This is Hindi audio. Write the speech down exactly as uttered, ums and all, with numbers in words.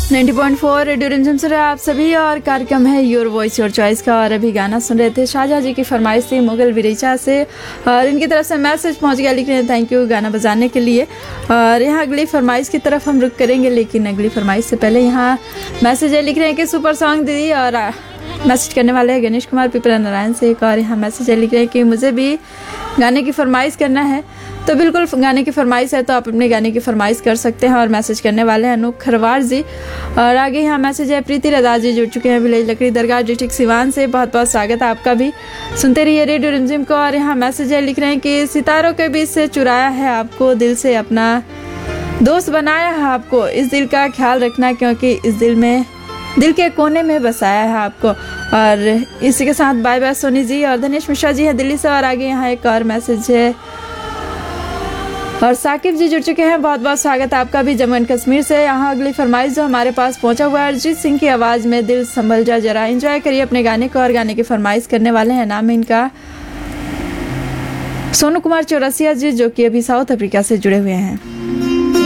नब्बे पॉइंट चार रेडियो रिमझिम सुन रहे आप सभी और कार्यक्रम है योर वॉइस योर चॉइस का। और अभी गाना सुन रहे थे शाहजहाँ जी की फरमाइश थी मुगल विरेचा से और इनकी तरफ से मैसेज पहुंच गया, लिख रहे हैं थैंक यू गाना बजाने के लिए। और यहाँ अगली फरमाइश की तरफ हम रुक करेंगे, लेकिन अगली फरमाइश से पहले यहाँ मैसेज है, लिख रहे हैं कि सुपर सॉन्ग दीदी। और मैसेज करने वाले हैं गणेश कुमार पिपरा नारायण से एक। और यहाँ मैसेज है, लिख रहे हैं कि मुझे भी गाने की फरमाइश करना है। तो बिल्कुल गाने की फरमाइश है तो आप अपने गाने की फरमाइश कर सकते हैं। और मैसेज करने वाले हैं अनूप खरवार जी। और आगे यहाँ मैसेज है प्रीति रजा जी जुड़ चुके हैं विलेज लकड़ी दरगाह डिस्ट्रिक्ट सिवान से, बहुत बहुत स्वागत है आपका भी, सुनते रहिए रेडियो रिमझिम को। और यहाँ मैसेज है, लिख रहे हैं कि सितारों के बीच से चुराया है आपको, दिल से अपना दोस्त बनाया है आपको, इस दिल का ख्याल रखना क्योंकि इस दिल में दिल के कोने में बसाया है आपको। और इसी के साथ बाय बाय सोनी जी। और धनेश मिश्रा जी है दिल्ली से। और आगे यहाँ एक और मैसेज है और साकिब जी जुड़ चुके हैं, बहुत बहुत स्वागत है आपका भी जम्मू एंड कश्मीर से। यहाँ अगली फरमाइश जो हमारे पास पहुंचा हुआ है, अरिजीत सिंह की आवाज में दिल संभल जा जरा, एंजॉय करिए अपने गाने को। और गाने की फरमाइश करने वाले हैं, नाम है इनका सोनू कुमार चौरसिया जी, जो कि अभी साउथ अफ्रीका से जुड़े हुए हैं।